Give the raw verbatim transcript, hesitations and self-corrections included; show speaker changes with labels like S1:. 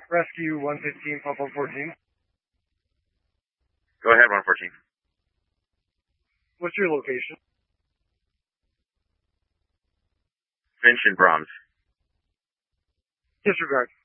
S1: Rescue one fifteen, Pop one fourteen.
S2: Go ahead, one fourteen.
S1: What's your location?
S2: Finch and Brahms.
S1: Disregard.